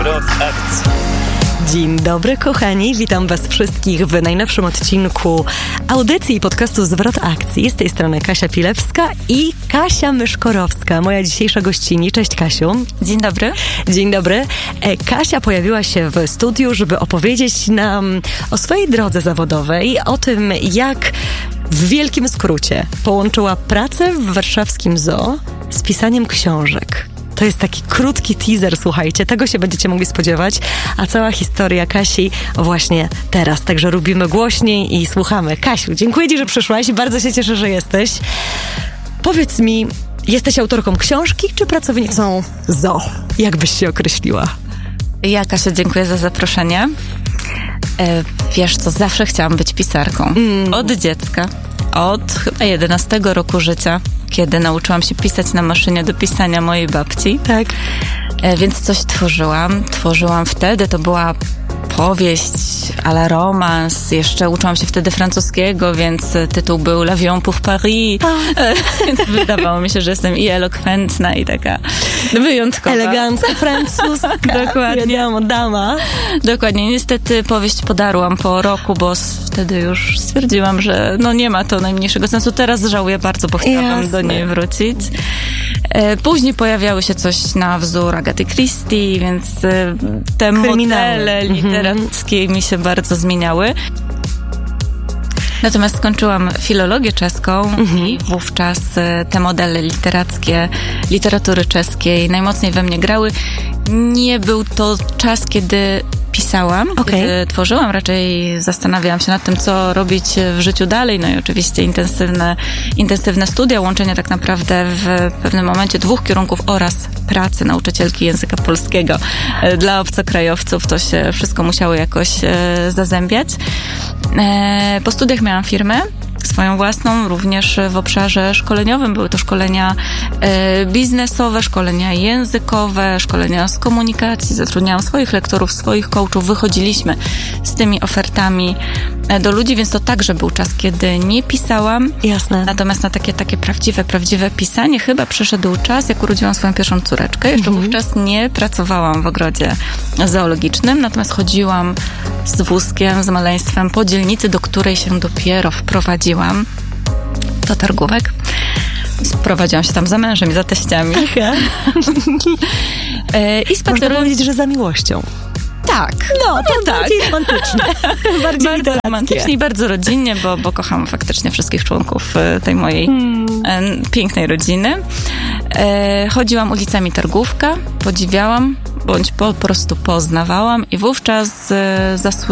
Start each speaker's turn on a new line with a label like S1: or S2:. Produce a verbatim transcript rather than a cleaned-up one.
S1: Zwrot akcji.
S2: Dzień dobry, kochani. Witam was wszystkich w najnowszym odcinku audycji i podcastu Zwrot Akcji. Z tej strony Kasia Pilewska i Kasia Myszkorowska, moja dzisiejsza gościni. Cześć, Kasiu.
S3: Dzień dobry.
S2: Dzień dobry. Kasia pojawiła się w studiu, żeby opowiedzieć nam o swojej drodze zawodowej, o tym, jak w wielkim skrócie połączyła pracę w warszawskim zoo z pisaniem książek. To jest taki krótki teaser, słuchajcie, tego się będziecie mogli spodziewać, a cała historia Kasi właśnie teraz, także robimy głośniej i słuchamy. Kasiu, dziękuję ci, że przyszłaś, bardzo się cieszę, że jesteś. Powiedz mi, jesteś autorką książki czy pracownicą zoo? Jak byś się określiła?
S3: Ja, Kasia, dziękuję za zaproszenie. E, wiesz co, zawsze chciałam być pisarką. Mm. Od dziecka. Od chyba jedenastego roku życia, kiedy nauczyłam się pisać na maszynie do pisania mojej babci.
S2: Tak.
S3: E, więc coś tworzyłam. Tworzyłam wtedy, to była powieść a la romans. Jeszcze uczyłam się wtedy francuskiego, więc tytuł był L'Avion pour Paris. E, wydawało mi się, że jestem i elokwentna, i taka wyjątkowa.
S2: Elegancka, francuska.
S3: Dokładnie.
S2: Wiadomo, dama.
S3: Dokładnie. Niestety powieść podarłam po roku, bo wtedy już stwierdziłam, że no nie ma to najmniejszego sensu. Teraz żałuję bardzo, bo chciałabym Jasne. do niej wrócić. Później pojawiały się coś na wzór Agaty Christie, więc te modele literackie mi się bardzo zmieniały. Natomiast skończyłam filologię czeską mhm. i wówczas te modele literackie, literatury czeskiej najmocniej we mnie grały. Nie był to czas, kiedy pisałam, okay. kiedy tworzyłam, raczej zastanawiałam się nad tym, co robić w życiu dalej, no i oczywiście intensywne, intensywne studia, łączenie tak naprawdę w pewnym momencie dwóch kierunków oraz pracy nauczycielki języka polskiego dla obcokrajowców, to się wszystko musiało jakoś zazębiać. Po studiach miałam firmę swoją własną, również w obszarze szkoleniowym. Były to szkolenia e, biznesowe, szkolenia językowe, szkolenia z komunikacji. Zatrudniałam swoich lektorów, swoich coachów. Wychodziliśmy z tymi ofertami e, do ludzi, więc to także był czas, kiedy nie pisałam.
S2: Jasne.
S3: Natomiast na takie, takie prawdziwe, prawdziwe pisanie chyba przyszedł czas, jak urodziłam swoją pierwszą córeczkę. Jeszcze mhm. wówczas nie pracowałam w ogrodzie zoologicznym, natomiast chodziłam z wózkiem, z maleństwem po dzielnicy, do której się dopiero wprowadziłam. Do targówek. Sprowadziłam się tam za mężem i za teściami. I spacerując...
S2: Można powiedzieć, że za miłością.
S3: Tak.
S2: No, to
S3: no
S2: bardziej
S3: tak.
S2: romantycznie. bardziej
S3: bardzo romantycznie i bardzo rodzinnie, bo, bo kocham faktycznie wszystkich członków tej mojej hmm. pięknej rodziny. Chodziłam ulicami Targówka, podziwiałam, bądź po prostu poznawałam i wówczas zasłyszałam